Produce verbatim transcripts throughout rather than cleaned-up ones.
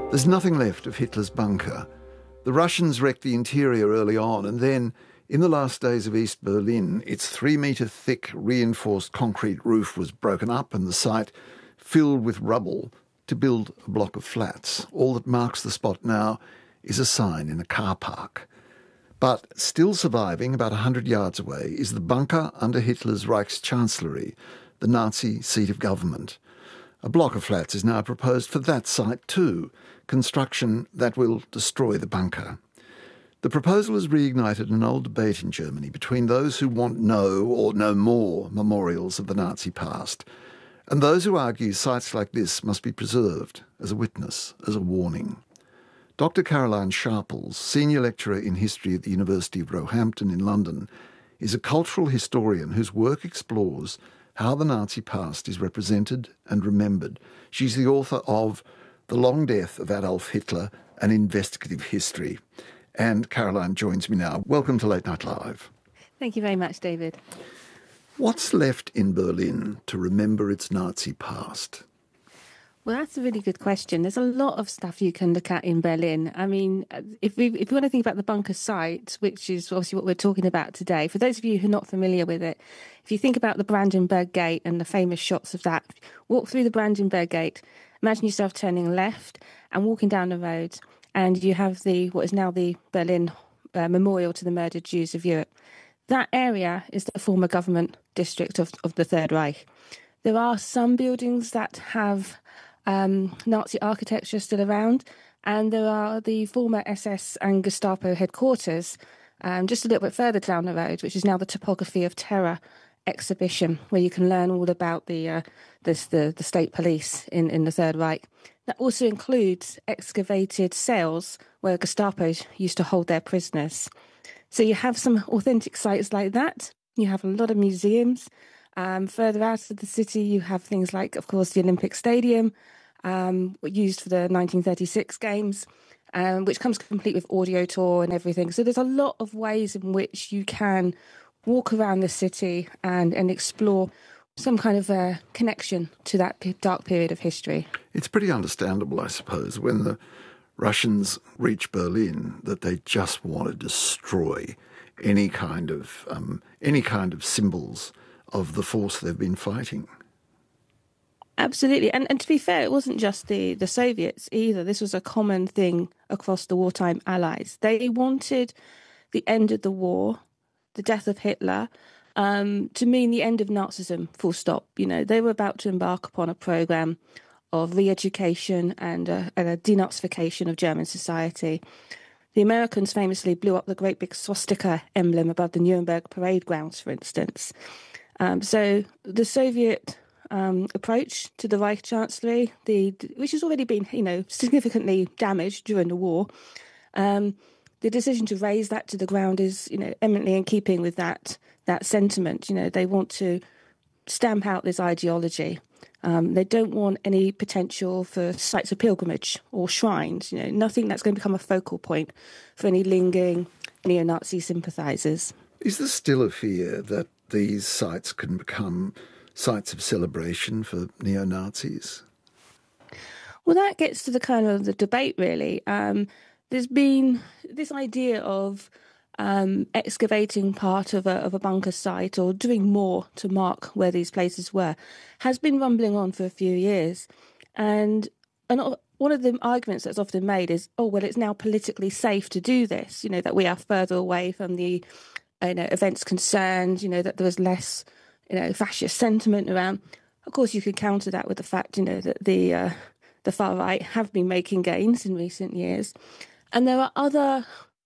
There's nothing left of Hitler's bunker. The Russians wrecked the interior early on, and then, in the last days of East Berlin, its three-metre-thick reinforced concrete roof was broken up and the site filled with rubble to build a block of flats. All that marks the spot now is a sign in a car park. But still surviving about one hundred yards away is the bunker under Hitler's Reichschancellery, the Nazi seat of government. A block of flats is now proposed for that site too, construction that will destroy the bunker. The proposal has reignited an old debate in Germany between those who want no or no more memorials of the Nazi past and those who argue sites like this must be preserved as a witness, as a warning. Doctor Caroline Sharples, senior lecturer in history at the University of Roehampton in London, is a cultural historian whose work explores how the Nazi past is represented and remembered. She's the author of The Long Death of Adolf Hitler, an Investigative History. And Caroline joins me now. Welcome to Late Night Live. Thank you very much, David. What's left in Berlin to remember its Nazi past? Well, that's a really good question. There's a lot of stuff you can look at in Berlin. I mean, if we if you want to think about the bunker site, which is obviously what we're talking about today, for those of you who are not familiar with it, if you think about the Brandenburg Gate and the famous shots of that, walk through the Brandenburg Gate, imagine yourself turning left and walking down the road, and you have the what is now the Berlin uh, Memorial to the Murdered Jews of Europe. That area is the former government district of, of the Third Reich. There are some buildings that have Um, Nazi architecture still around, and there are the former S S and Gestapo headquarters um, just a little bit further down the road, which is now the Topography of Terror exhibition, where you can learn all about the uh, this, the, the state police in, in the Third Reich. That also includes excavated cells where Gestapo used to hold their prisoners. So you have some authentic sites like that. You have a lot of museums. Um, further out of the city, you have things like, of course, the Olympic Stadium, um, used for the nineteen thirty-six games, um, which comes complete with audio tour and everything. So there's a lot of ways in which you can walk around the city and, and explore some kind of uh, connection to that dark period of history. It's pretty understandable, I suppose, when the Russians reach Berlin, that they just want to destroy any kind of um, any kind of symbols of the force they've been fighting. Absolutely. And, and to be fair, it wasn't just the, the Soviets either. This was a common thing across the wartime allies. They wanted the end of the war, the death of Hitler, um, to mean the end of Nazism, full stop. You know, they were about to embark upon a program of re-education and a, and a denazification of German society. The Americans famously blew up the great big swastika emblem above the Nuremberg parade grounds, for instance. Um, so the Soviet um, approach to the Reich Chancellery, the, which has already been, you know, significantly damaged during the war, um, the decision to raise that to the ground is, you know, eminently in keeping with that that sentiment. You know, they want to stamp out this ideology. Um, they don't want any potential for sites of pilgrimage or shrines. You know, nothing that's going to become a focal point for any lingering neo-Nazi sympathisers. Is there still a fear that these sites can become sites of celebration for neo-Nazis? Well, that gets to the kind of the debate, really. Um, there's been this idea of um, excavating part of a, of a bunker site or doing more to mark where these places were has been rumbling on for a few years. And, and one of the arguments that's often made is, oh, well, it's now politically safe to do this, you know, that we are further away from the you know, events concerned, you know, that there was less, you know, fascist sentiment around. Of course, you could counter that with the fact, you know, that the uh, the far right have been making gains in recent years. And there are other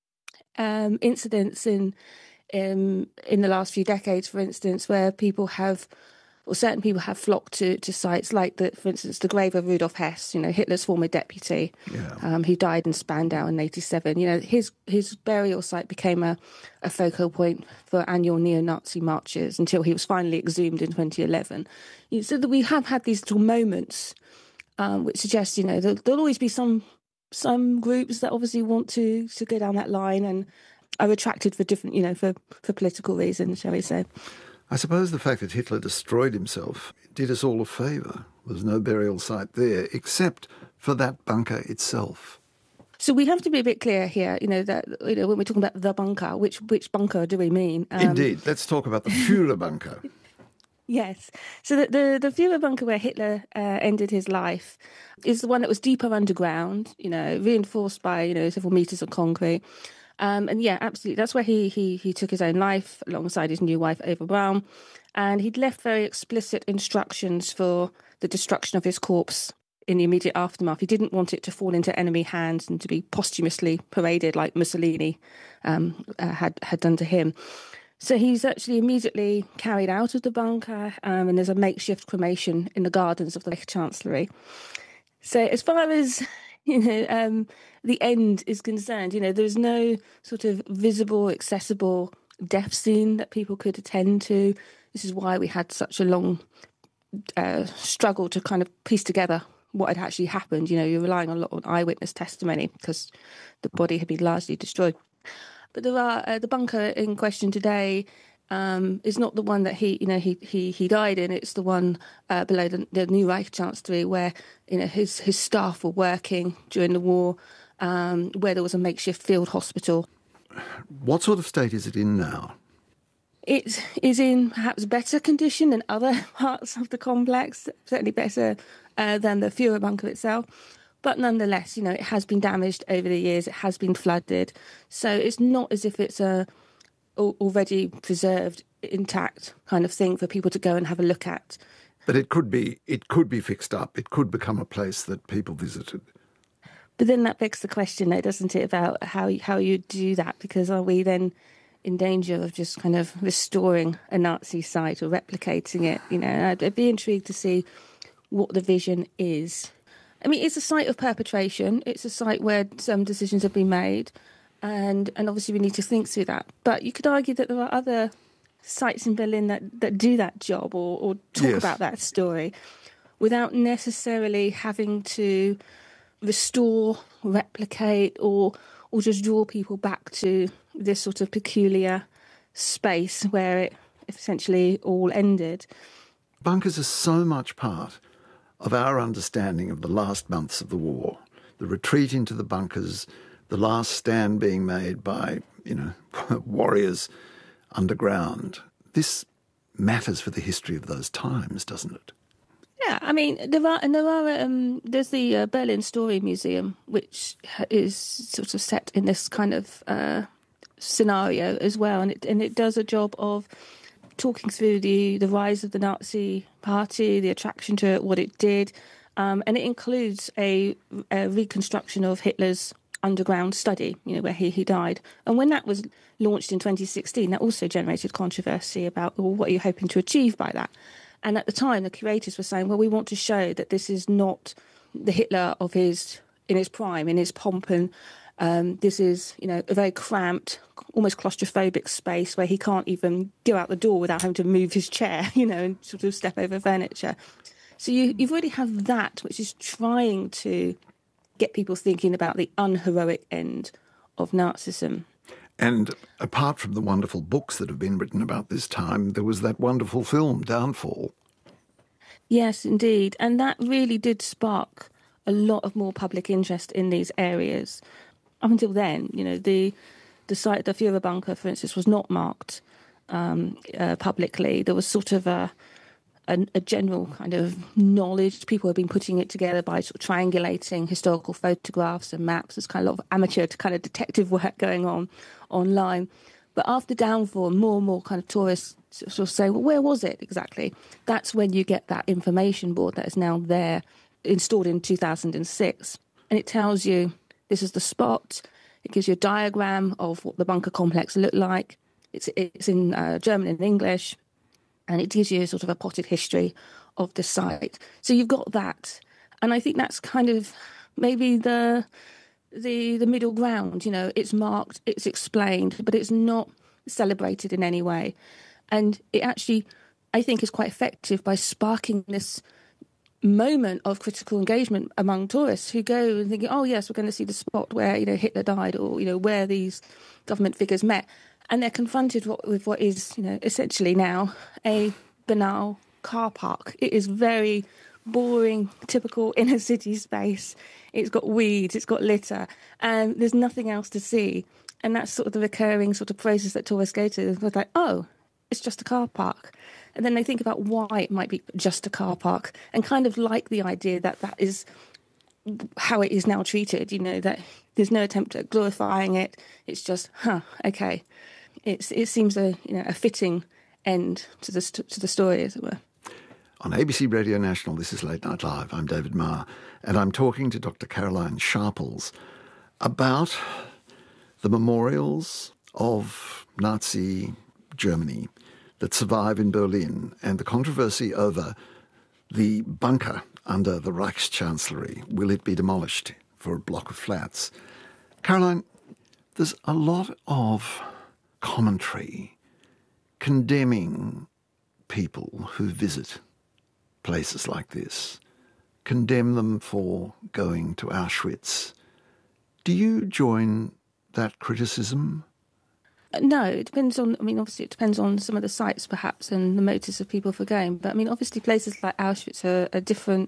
um, incidents in, in in the last few decades, for instance, where people have, or certain people have flocked to, to sites like, the, for instance, the grave of Rudolf Hess, you know, Hitler's former deputy, yeah. um, who died in Spandau in eighty-seven. You know, his his burial site became a, a focal point for annual neo-Nazi marches until he was finally exhumed in twenty eleven. You know, so that we have had these little moments um, which suggest, you know, there, there'll always be some some groups that obviously want to, to go down that line and are attracted for different, you know, for, for political reasons, shall we say. I suppose the fact that Hitler destroyed himself did us all a favour. There's no burial site there, except for that bunker itself? So we have to be a bit clear here, you know, that you know when we're talking about the bunker, which which bunker do we mean? Um, Indeed. Let's talk about the Führer bunker. Yes. So the, the, the Führer bunker where Hitler uh, ended his life is the one that was deeper underground, you know, reinforced by, you know, several metres of concrete. Um, and yeah, absolutely. That's where he, he, he took his own life alongside his new wife, Eva Braun. And he'd left very explicit instructions for the destruction of his corpse in the immediate aftermath. He didn't want it to fall into enemy hands and to be posthumously paraded like Mussolini um, uh, had, had done to him. So he's actually immediately carried out of the bunker, um, and there's a makeshift cremation in the gardens of the Reich Chancellery. So as far as you know, um, the end is concerned, you know, there's no sort of visible, accessible death scene that people could attend to. This is why we had such a long uh, struggle to kind of piece together what had actually happened. You know, you're relying a lot on eyewitness testimony because the body had been largely destroyed. But there are, uh, the bunker in question today um, is not the one that he, you know, he he, he died in. It's the one uh, below the, the new Reich Chancellery where, you know, his his staff were working during the war, um, where there was a makeshift field hospital. What sort of state is it in now? It is in perhaps better condition than other parts of the complex, certainly better uh, than the Führer bunker itself. But nonetheless, you know, it has been damaged over the years. It has been flooded. So it's not as if it's a already preserved, intact kind of thing for people to go and have a look at. But it could be, it could be fixed up. It could become a place that people visited. But then that begs the question, though, doesn't it, about how how you do that? Because are we then in danger of just kind of restoring a Nazi site or replicating it? You know, I'd, I'd be intrigued to see what the vision is. I mean, it's a site of perpetration. It's a site where some decisions have been made, and and obviously we need to think through that. But you could argue that there are other sites in Berlin that, that do that job or, or talk yes. about that story without necessarily having to restore, replicate, or or just draw people back to this sort of peculiar space where it essentially all ended. Bunkers are so much part of our understanding of the last months of the war, the retreat into the bunkers, the last stand being made by, you know, warriors underground. This matters for the history of those times, doesn't it? Yeah, I mean, there are, and there are, um, there's the uh, Berlin Story Museum, which is sort of set in this kind of uh, scenario as well, and it and it does a job of talking through the, the rise of the Nazi Party, the attraction to it, what it did, um, and it includes a, a reconstruction of Hitler's underground study, you know, where he, he died. And when that was launched in twenty sixteen, that also generated controversy about, well, what are you hoping to achieve by that? And at the time, the curators were saying, well, we want to show that this is not the Hitler of his, in his prime, in his pomp, and um, this is, you know, a very cramped, almost claustrophobic space where he can't even go out the door without having to move his chair, you know, and sort of step over furniture. So you, you really have that, which is trying to get people thinking about the unheroic end of Nazism. And apart from the wonderful books that have been written about this time, there was that wonderful film, Downfall. Yes, indeed. And that really did spark a lot of more public interest in these areas. Up until then, you know, the the site, the Führer bunker, for instance, was not marked um, uh, publicly. There was sort of a, a a general kind of knowledge. People have been putting it together by sort of triangulating historical photographs and maps. There's kind of a lot of amateur to kind of detective work going on online. But after Downfall, more and more kind of tourists sort of say, well, where was it exactly? That's when you get that information board that is now there, installed in two thousand six. And it tells you this is the spot. It gives you a diagram of what the bunker complex looked like. It's it's in uh, German and English. And it gives you sort of a potted history of the site. So you've got that. And I think that's kind of maybe the the the middle ground. You know, it's marked, it's explained, but it's not celebrated in any way. And it actually, I think, is quite effective by sparking this moment of critical engagement among tourists who go and thinking, oh, yes, we're going to see the spot where, you know, Hitler died, or, you know, where these government figures met. And they're confronted with what is, you know, essentially now a banal car park. It is very boring, typical inner city space. It's got weeds, it's got litter, and there's nothing else to see. And that's sort of the recurring sort of process that tourists go to. They're like, oh, it's just a car park. And then they think about why it might be just a car park and kind of like the idea that that is how it is now treated, you know, that there's no attempt at glorifying it. It's just, huh, okay. It's, it seems a, you know, a fitting end to the, st- to the story, as it were. On A B C Radio National, this is Late Night Live. I'm David Marr, and I'm talking to Doctor Caroline Sharples about the memorials of Nazi Germany that survive in Berlin and the controversy over the bunker under the Reichschancellery. Will it be demolished for a block of flats? Caroline, there's a lot of commentary condemning people who visit places like this, condemn them for going to Auschwitz. Do you join that criticism? No, it depends on, I mean, obviously it depends on some of the sites perhaps and the motives of people for going. But I mean, obviously places like Auschwitz are a different,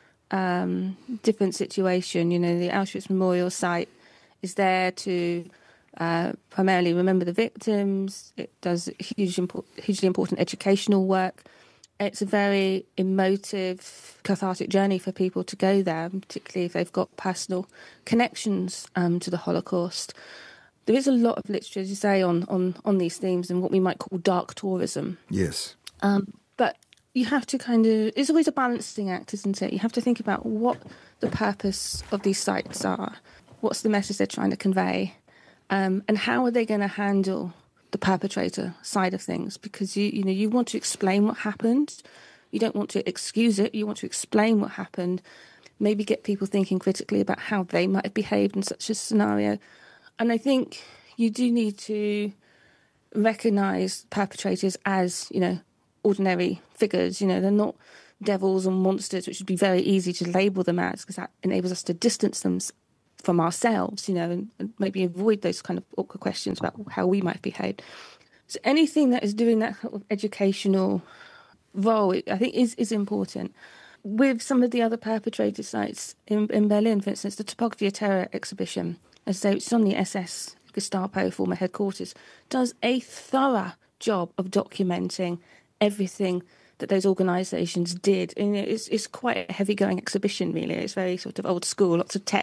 um, different situation. You know, the Auschwitz Memorial Site is there to uh, primarily remember the victims. It does huge, import, hugely important educational work. It's a very emotive, cathartic journey for people to go there, particularly if they've got personal connections um, to the Holocaust. There is a lot of literature, as you say, on, on, on these themes and what we might call dark tourism. Yes. Um, but you have to kind of... It's always a balancing act, isn't it? You have to think about what the purpose of these sites are, what's the message they're trying to convey, um, and how are they going to handle the perpetrator side of things, because you you know you want to explain what happened. You don't want to excuse it. You want to explain what happened, maybe get people thinking critically about how they might have behaved in such a scenario. And I think you do need to recognise perpetrators as, you know, ordinary figures. You know, they're not devils or monsters, which would be very easy to label them as, because that enables us to distance them from ourselves, you know, and, and maybe avoid those kind of awkward questions about how we might behave. So anything that is doing that sort of educational role, I think, is, is important. With some of the other perpetrator sites in, in Berlin, for instance, the Topography of Terror exhibition, as though it's on the S S Gestapo former headquarters, does a thorough job of documenting everything that those organisations did. And it's, it's quite a heavy-going exhibition, really. It's very sort of old school, lots of text.